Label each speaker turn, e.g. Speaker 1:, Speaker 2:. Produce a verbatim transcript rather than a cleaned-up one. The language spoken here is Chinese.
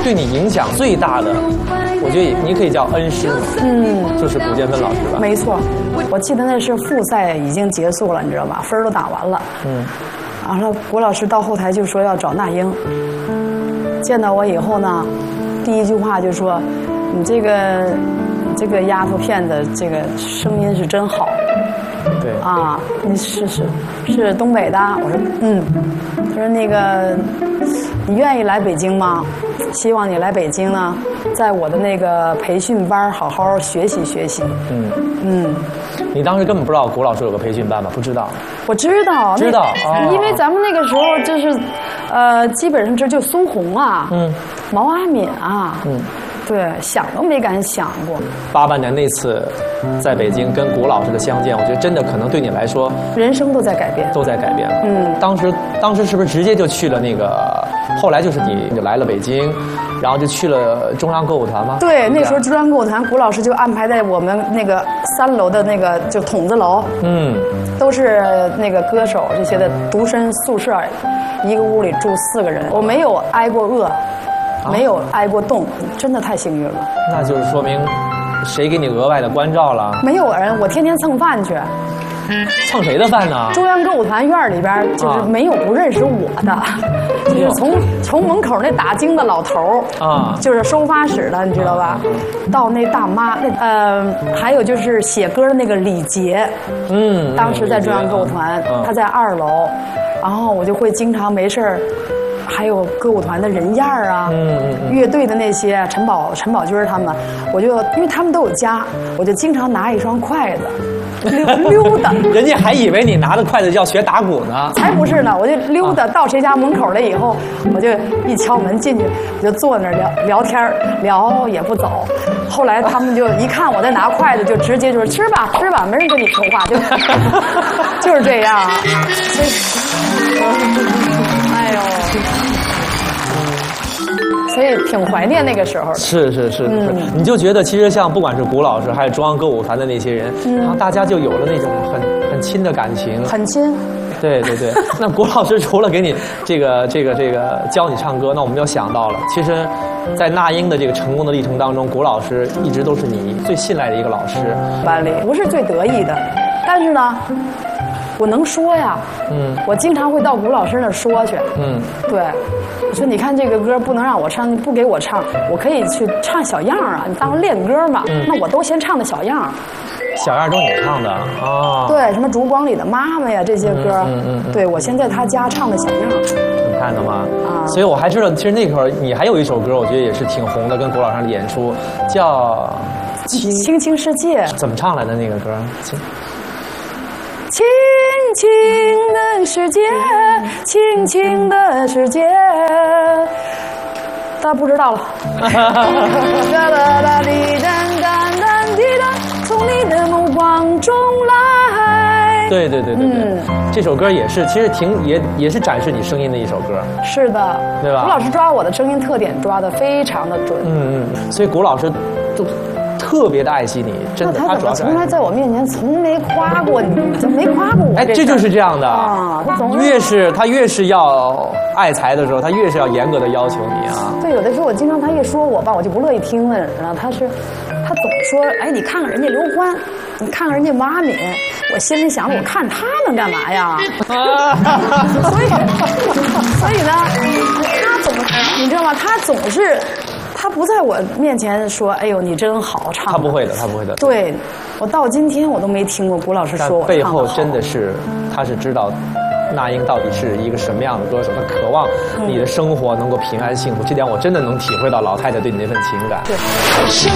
Speaker 1: 对你影响最大的，我觉得你可以叫恩师嘛，嗯，就是古建芬老师吧。
Speaker 2: 没错，我记得那是复赛已经结束了，你知道吧？分儿都打完了，嗯，完了，古老师到后台就说要找那英。见到我以后呢，第一句话就说：“你这个这个丫头片子，这个声音是真好。”
Speaker 1: 对
Speaker 2: 啊，你是是是东北的？我说嗯。他说那个你愿意来北京吗？希望你来北京呢，在我的那个培训班好好学习学习。嗯嗯。
Speaker 1: 你当时根本不知道古老师有个培训班吗？不知道。
Speaker 2: 我知道，
Speaker 1: 知道，哦、
Speaker 2: 因为咱们那个时候就是，呃，基本上这就松红啊，嗯，毛阿敏啊，嗯。对，想都没敢想过。
Speaker 1: 八八年那次在北京跟古老师的相见，我觉得真的可能对你来说，
Speaker 2: 人生都在改变，
Speaker 1: 都在改变。
Speaker 2: 嗯，
Speaker 1: 当时当时是不是直接就去了那个？后来就是你就来了北京，然后就去了中央歌舞团吗？
Speaker 2: 对，那时候中央歌舞团，古老师就安排在我们那个三楼的那个就筒子楼，嗯，都是那个歌手这些的独身宿舍，一个屋里住四个人，我没有挨过饿。没有挨过冻，真的太幸运了。
Speaker 1: 那就是说明，谁给你额外的关照了？
Speaker 2: 没有人，我天天蹭饭去。
Speaker 1: 蹭谁的饭呢？
Speaker 2: 中央歌舞团院里边就是没有不认识我的，啊、就是从从门口那打更的老头啊，就是收发室的，你知道吧？啊、到那大妈，那呃，还有就是写歌的那个李杰，嗯，当时在中央歌舞团，嗯、他在二楼，然后我就会经常没事儿。还有歌舞团的人样啊，嗯嗯、乐队的那些陈宝、陈宝军他们，我就因为他们都有家，我就经常拿一双筷子溜溜达。
Speaker 1: 人家还以为你拿着筷子要学打鼓呢，
Speaker 2: 才不是呢！我就溜达到谁家门口了以后，我就一敲门进去，我就坐那儿聊聊天，聊也不走。后来他们就一看我在拿筷子，就直接就是吃吧吃吧，没人跟你说话，就就是这样啊。所以，哎呦。所以挺怀念那个时候的。
Speaker 1: 是是是是，嗯、你就觉得其实像不管是古老师还是中央歌舞团的那些人，嗯、然后大家就有了那种很很亲的感情。
Speaker 2: 很亲。
Speaker 1: 对对对，那古老师除了给你这个这个这个教你唱歌，那我们就想到了，其实，在那英的这个成功的历程当中，古老师一直都是你最信赖的一个老师。
Speaker 2: 班里不是最得意的，但是呢。我能说呀，嗯，我经常会到古老师那儿说去，嗯，对，我说你看这个歌不能让我唱，不给我唱，我可以去唱小样啊，你当练歌嘛，嗯、那我都先唱的小样。
Speaker 1: 小样都是你唱的啊？哦、
Speaker 2: 对，什么烛光里的妈妈呀这些歌，嗯嗯嗯、对我先在他家唱的小样。
Speaker 1: 你看到吗？啊，所以我还知道，其实那会儿你还有一首歌，我觉得也是挺红的，跟古老师的演出叫
Speaker 2: 《青青世界》。
Speaker 1: 怎么唱来的那个歌？
Speaker 2: 轻轻的世界，轻轻的世界，大家不知道了。哒哒哒滴哒哒哒滴哒，从你的目光中来。
Speaker 1: 对对对对对，嗯、这首歌也是，其实挺也也是展示你声音的一首歌。
Speaker 2: 是的，
Speaker 1: 对吧？
Speaker 2: 古老师抓我的声音特点抓得非常的准。
Speaker 1: 嗯嗯，所以古老师都。特别的爱惜你，真的，
Speaker 2: 他主要从来在我面前从没夸过你，就没夸过我。
Speaker 1: 哎，这就是这样的啊！他总越是他越是要爱才的时候，他越是要严格的要求你啊。
Speaker 2: 对，有的时候我经常他一说我吧，我就不乐意听了。然后他是，他总说，哎，你看看人家刘欢，你看看人家马敏，我心里想，我看他们干嘛呀？所以，所以呢，他总，你知道吗？他总是。他不在我面前说：“哎呦，你真好唱。”
Speaker 1: 他不会的，他不会的。对，
Speaker 2: 我到今天我都没听过古老师说我唱得好。
Speaker 1: 背后真的是，他是知道那英到底是一个什么样的歌手，他渴望你的生活能够平安幸福，这点我真的能体会到老太太对你那份情感。
Speaker 2: 对。
Speaker 3: 生